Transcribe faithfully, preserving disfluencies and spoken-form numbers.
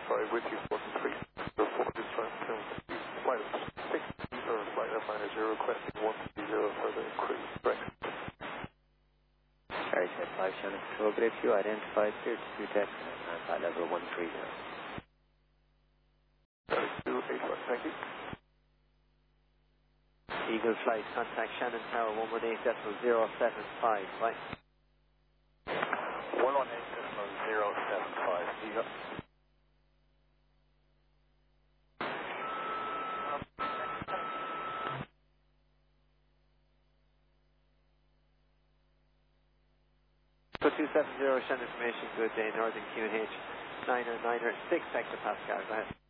five with you, one three zero four, this time, flight six, or flight F nine zero, requesting one three zero for the crew, correct. Airjet five, Shannon Control, good if you identified clear to two text and flight level one three zero. two eight one, thank you. Eagle flight, contact Shannon Tower one one eight decimal zero seven five, right? one one eight decimal zero seven five, Eagle. So two seven zero, Shannon information, good day, Northern Q N H, niner niner six hectopascal, right?